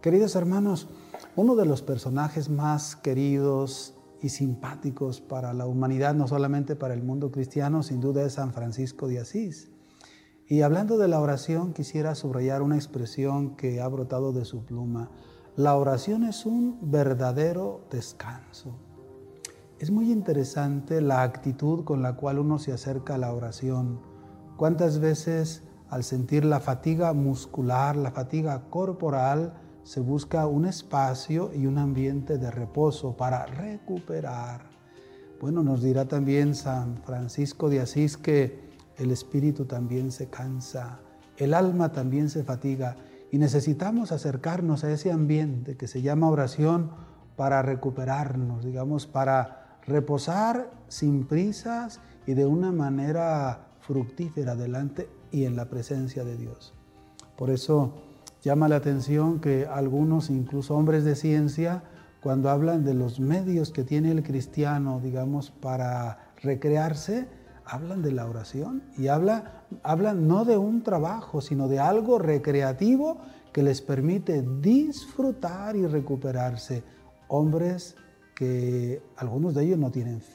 Queridos hermanos, uno de los personajes más queridos y simpáticos para la humanidad, no solamente para el mundo cristiano, sin duda es San Francisco de Asís. Y hablando de la oración, quisiera subrayar una expresión que ha brotado de su pluma. La oración es un verdadero descanso. Es muy interesante la actitud con la cual uno se acerca a la oración. ¿Cuántas veces al sentir la fatiga muscular, la fatiga corporal, se busca un espacio y un ambiente de reposo para recuperar? Bueno, nos dirá también San Francisco de Asís que el espíritu también se cansa, el alma también se fatiga y necesitamos acercarnos a ese ambiente que se llama oración para recuperarnos, digamos, para reposar sin prisas y de una manera fructífera delante y en la presencia de Dios. Por eso llama la atención que algunos, incluso hombres de ciencia, cuando hablan de los medios que tiene el cristiano, digamos, para recrearse, hablan de la oración y hablan no de un trabajo, sino de algo recreativo que les permite disfrutar y recuperarse. Hombres que algunos de ellos no tienen